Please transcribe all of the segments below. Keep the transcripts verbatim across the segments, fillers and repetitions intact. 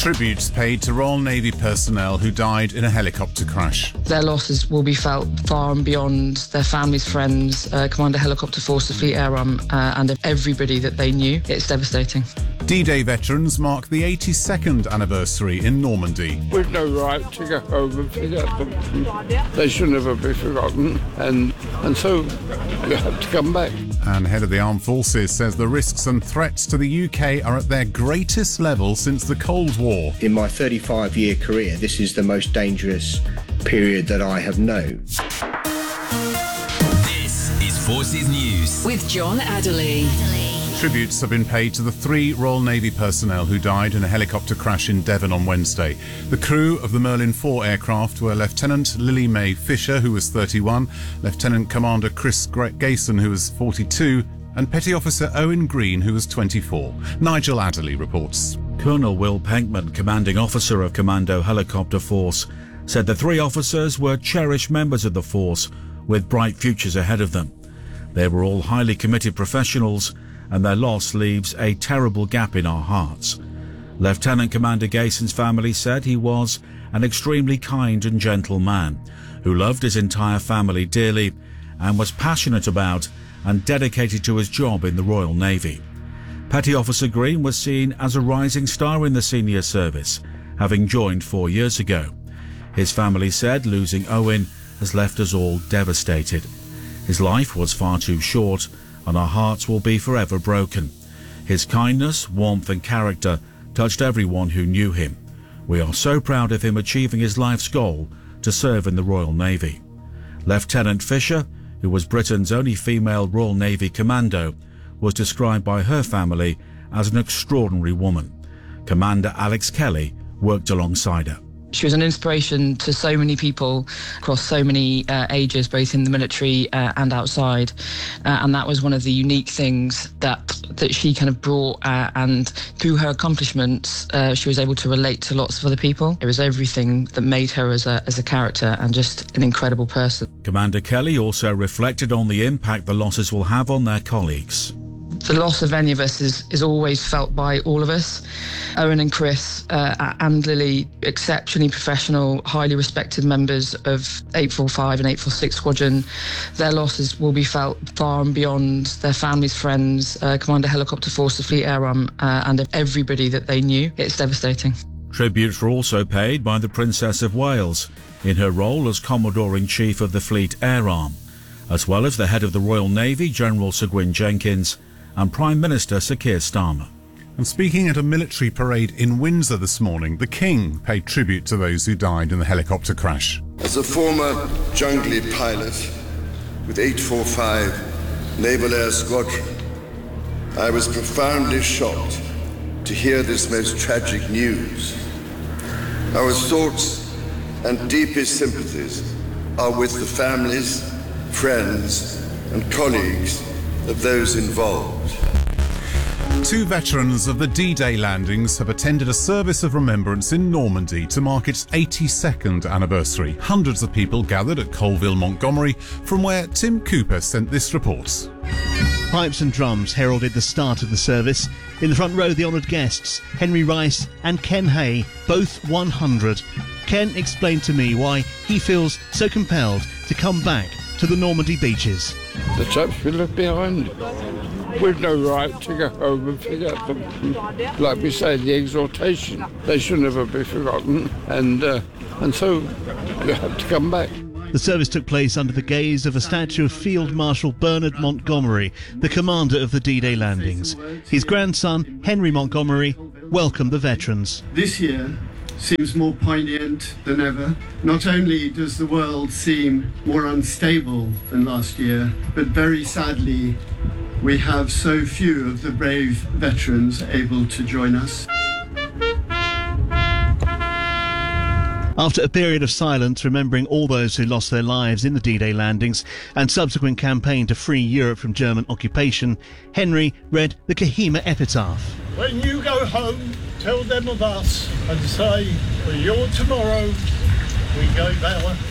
Tributes paid to Royal Navy personnel who died in a helicopter crash. Their losses will be felt far and beyond their families, friends, uh, Commander Helicopter Force, the Fleet Air Arm, uh, and everybody that they knew. It's devastating. D-Day veterans mark the eighty-second anniversary in Normandy. We've no right to go home and forget them. They should never be forgotten, and and so we have to come back. And head of the Armed Forces says the risks and threats to the U K are at their greatest level since the Cold War. In my thirty-five-year career, this is the most dangerous period that I have known. This is Forces News with John Adderley. Tributes have been paid to the three Royal Navy personnel who died in a helicopter crash in Devon on Wednesday. The crew of the Merlin four aircraft were Lieutenant Lily Mae Fisher, who was thirty-one, Lieutenant Commander Chris Gayson, who was forty-two, and Petty Officer Owen Green, who was twenty-four. Nigel Adderley reports. Colonel Will Penkman, commanding officer of Commando Helicopter Force, said the three officers were cherished members of the force with bright futures ahead of them. They were all highly committed professionals, and their loss leaves a terrible gap in our hearts. Lieutenant Commander Gayson's family said he was an extremely kind and gentle man who loved his entire family dearly and was passionate about and dedicated to his job in the Royal Navy. Petty Officer Green was seen as a rising star in the senior service, having joined four years ago. His family said losing Owen has left us all devastated. His life was far too short, and our hearts will be forever broken. His kindness, warmth and character touched everyone who knew him. We are so proud of him achieving his life's goal to serve in the Royal Navy. Lieutenant Fisher, who was Britain's only female Royal Navy commando, was described by her family as an extraordinary woman. Commander Alex Kelly worked alongside her. She was an inspiration to so many people across so many uh, ages, both in the military uh, and outside. Uh, and that was one of the unique things that that she kind of brought. Uh, and through her accomplishments, uh, she was able to relate to lots of other people. It was everything that made her as a, as a character and just an incredible person. Commander Kelly also reflected on the impact the losses will have on their colleagues. The loss of any of us is, is always felt by all of us. Owen and Chris uh, and Lily, exceptionally professional, highly respected members of eight forty-five and eight forty-six Squadron. Their losses will be felt far and beyond their families, friends, uh, Commander Helicopter Force, the Fleet Air Arm, uh, and everybody that they knew. It's devastating. Tributes were also paid by the Princess of Wales in her role as Commodore-in-Chief of the Fleet Air Arm, as well as the head of the Royal Navy, General Sir Gwyn Jenkins, and Prime Minister Sir Keir Starmer. And speaking at a military parade in Windsor this morning, the King paid tribute to those who died in the helicopter crash. As a former jungly pilot with eight forty-five Naval Air Squadron, I was profoundly shocked to hear this most tragic news. Our thoughts and deepest sympathies are with the families, friends, and colleagues of those involved. Two veterans of the D-Day landings have attended a service of remembrance in Normandy to mark its eighty-second anniversary. Hundreds of people gathered at Colville, Montgomery, from where Tim Cooper sent this report. Pipes and drums heralded the start of the service. In the front row, the honoured guests, Henry Rice and Ken Hay, both one hundred. Ken explained to me why he feels so compelled to come back to the Normandy beaches. The chaps we left behind, we've no right to go home and forget them. Like we say, the exhortation, they should never be forgotten, and uh, and so we have to come back. The service took place under the gaze of a statue of Field Marshal Bernard Montgomery, the commander of the D-Day landings. His grandson, Henry Montgomery, welcomed the veterans. This year seems more poignant than ever. Not only does the world seem more unstable than last year, but very sadly, we have so few of the brave veterans able to join us. After a period of silence remembering all those who lost their lives in the D-Day landings and subsequent campaign to free Europe from German occupation, Henry read the Kohima epitaph. When you go home, tell them of us and say, for your tomorrow, we gave our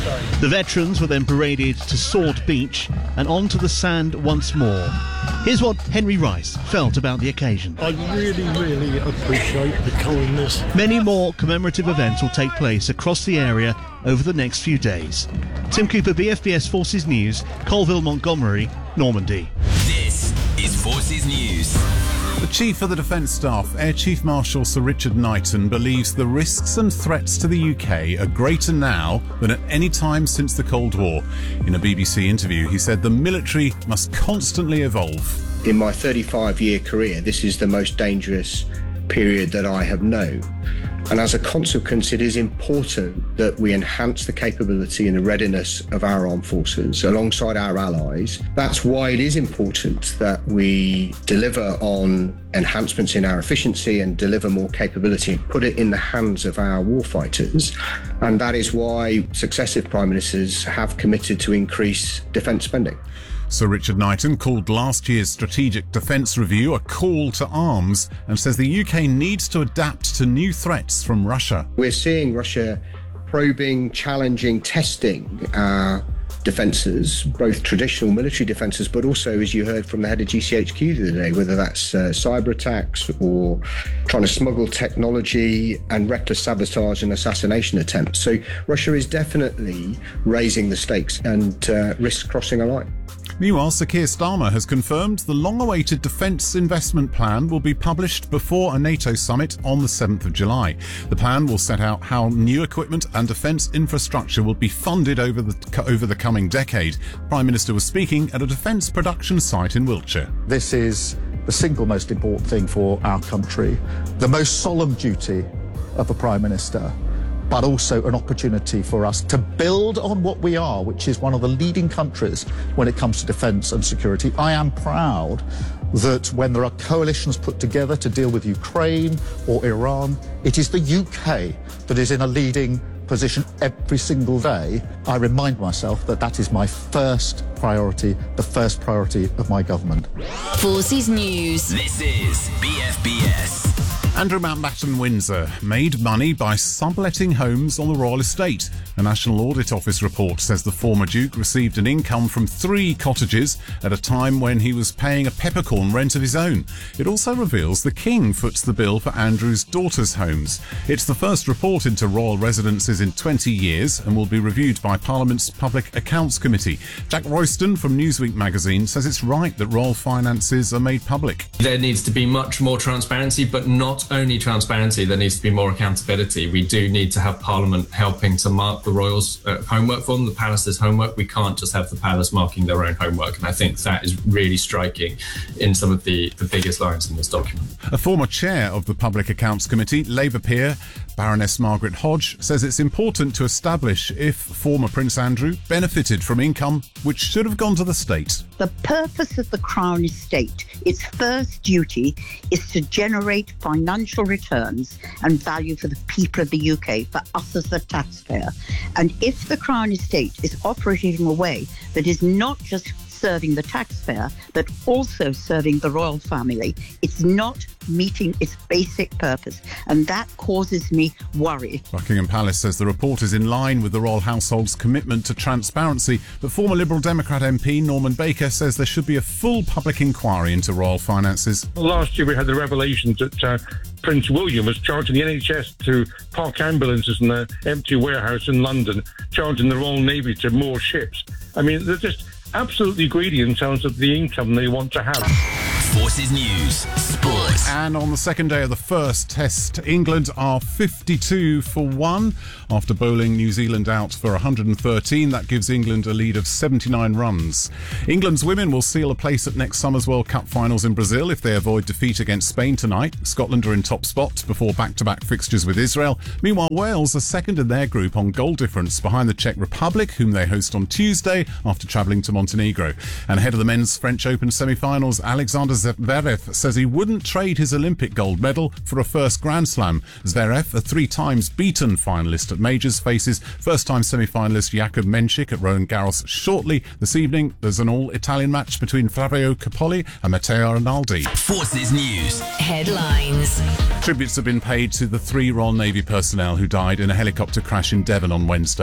The veterans were then paraded to Sword Beach and onto the sand once more. Here's what Henry Rice felt about the occasion. I really, really appreciate the kindness. Many more commemorative events will take place across the area over the next few days. Tim Cooper, B F B S Forces News, Colville, Montgomery, Normandy. This is Forces News. The Chief of the Defence Staff, Air Chief Marshal Sir Richard Knighton, believes the risks and threats to the U K are greater now than at any time since the Cold War. In a B B C interview, he said the military must constantly evolve. In my thirty-five-year career, this is the most dangerous period that I have known. And as a consequence, it is important that we enhance the capability and the readiness of our armed forces alongside our allies. That's why it is important that we deliver on enhancements in our efficiency and deliver more capability and put it in the hands of our warfighters. And that is why successive prime ministers have committed to increase defence spending. Sir Richard Knighton called last year's Strategic Defence Review a call to arms and says the U K needs to adapt to new threats from Russia. We're seeing Russia probing, challenging, testing our defences, both traditional military defences, but also, as you heard from the head of G C H Q the other day, whether that's uh, cyber attacks or trying to smuggle technology and reckless sabotage and assassination attempts. So Russia is definitely raising the stakes and uh, risks crossing a line. Meanwhile, Sir Keir Starmer has confirmed the long-awaited defence investment plan will be published before a NATO summit on the seventh of July. The plan will set out how new equipment and defence infrastructure will be funded over the over the coming decade. The Prime Minister was speaking at a defence production site in Wiltshire. This is the single most important thing for our country, the most solemn duty of a Prime Minister, but also an opportunity for us to build on what we are, which is one of the leading countries when it comes to defence and security. I am proud that when there are coalitions put together to deal with Ukraine or Iran, it is the U K that is in a leading position every single day. I remind myself that that is my first priority, the first priority of my government. Forces News. This is B F B S. Andrew Mountbatten Windsor made money by subletting homes on the Royal Estate. A National Audit Office report says the former Duke received an income from three cottages at a time when he was paying a peppercorn rent of his own. It also reveals the King foots the bill for Andrew's daughter's homes. It's the first report into royal residences in twenty years and will be reviewed by Parliament's Public Accounts Committee. Jack Royston from Newsweek magazine says it's right that royal finances are made public. There needs to be much more transparency, but not only transparency, there needs to be more accountability. We do need to have Parliament helping to mark the royals' uh, homework for them, the palace's homework. We can't just have the palace marking their own homework, and I think that is really striking in some of the, the biggest lines in this document. A former chair of the Public Accounts Committee, Labour peer Baroness Margaret Hodge, says it's important to establish if former Prince Andrew benefited from income which should have gone to the state. The purpose of the Crown Estate, its first duty, is to generate financial returns and value for the people of the U K, for us as the taxpayer. And if the Crown Estate is operating in a way that is not just serving the taxpayer, but also serving the royal family, it's not meeting its basic purpose, and that causes me worry. Buckingham Palace says the report is in line with the royal household's commitment to transparency, but former Liberal Democrat M P Norman Baker says there should be a full public inquiry into royal finances. Last year we had the revelations that uh, Prince William was charging the N H S to park ambulances in an empty warehouse in London, charging the Royal Navy to moor ships. I mean, they're just absolutely greedy in terms of the income they want to have. Forces News, Sports. And on the second day of the first test, England are fifty-two for one. After bowling New Zealand out for one hundred thirteen, that gives England a lead of seventy-nine runs. England's women will seal a place at next summer's World Cup finals in Brazil if they avoid defeat against Spain tonight. Scotland are in top spot before back-to-back fixtures with Israel. Meanwhile, Wales are second in their group on goal difference behind the Czech Republic, whom they host on Tuesday after travelling to Montenegro. And ahead of the men's French Open semi-finals, Alexander Zverev says he wouldn't trade his Olympic gold medal for a first Grand Slam. Zverev, a three times beaten finalist at majors, faces first-time semi-finalist Jakub Menchik at Roland Garros shortly. This evening, there's an all-Italian match between Fabio Capoli and Matteo Rinaldi. Forces News headlines. Tributes have been paid to the three Royal Navy personnel who died in a helicopter crash in Devon on Wednesday.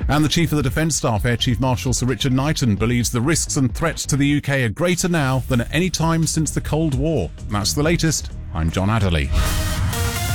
And the Chief of the Defence Staff, Air Chief Marshal Sir Richard Knighton, believes the risks and threats to the U K are greater now than at any time since the Cold War. That's the latest. I'm John Adderley.